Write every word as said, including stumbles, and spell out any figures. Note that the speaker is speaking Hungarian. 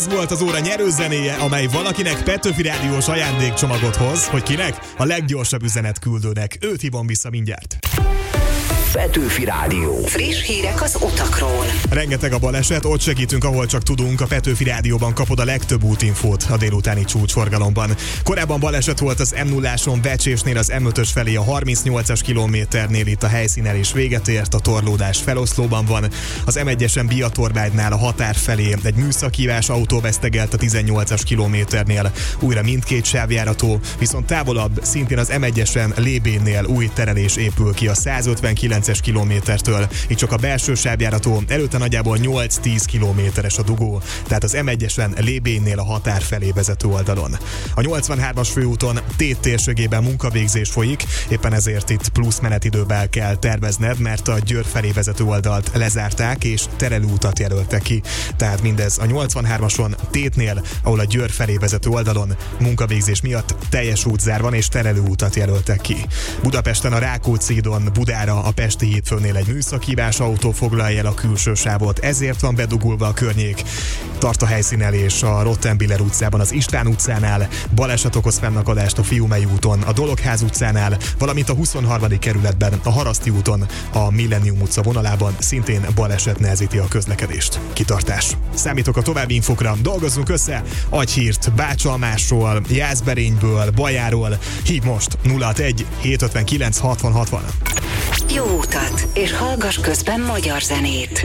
Ez volt az óra nyerőzenéje, amely valakinek Petőfi Rádiós ajándékcsomagot hoz, hogy kinek? A leggyorsabb üzenetküldőnek. Őt hívom vissza mindjárt. Petőfi Rádió. Friss hírek az utakról. Rengeteg a baleset, ott segítünk, ahol csak tudunk. A Petőfi Rádióban kapod a legtöbb útinfót a délutáni csúcsforgalomban. Korábban baleset volt az em nulláson Vecsésnél az em ötös felé a harmincnyolcas kilométernél, itt a helyszínen is véget ért, a torlódás feloszlóban van. Az em egyesen Biatorbágynál a határ felé egy műszakívás autó vesztegelt a tizennyolcas kilométernél, újra mindkét sávjárató, viszont távolabb szintén az em egyesen Lébénnél új terelés épül ki a százötvenkilences kilométertől, így csak a belső sávjárató, előtte nagyjából nyolc-tíz kilométeres a dugó, tehát az em egyesen Lébénnél a határ felé vezető oldalon. A nyolcvanhármas főúton Tét térségében munkavégzés folyik, éppen ezért itt plusz menetidővel kell tervezned, mert a Győr felé vezető oldalt lezárták és terelőutat jelöltek ki. Tehát mindez a nyolcvanhármason Tétnél, ahol a Győr felé vezető oldalon munkavégzés miatt teljes útzár van és terelőutat jelöltek ki. Budapesten a Rákóczi hídon Budára a Pesti hídfőnél egy műszakívás autó foglalja el a külső sávot, ezért van bedugulva a környék. Tart a helyszínelés a Rottenbiller utcában, az István utcánál, baleset okoz fennakadást a Fiumei úton, a Dologház utcánál, valamint a huszonharmadik kerületben, a Haraszti úton, a Millennium utca vonalában szintén baleset nehezíti a közlekedést. Kitartás! Számítok a további infokra, dolgozzunk össze, adj hírt Bácsalmásról, Jászberényből, Bajáról, hív most nulla hatvanegy hétszázötvenkilenc hatvan hatvan. Jó utat, és hallgass közben magyar zenét.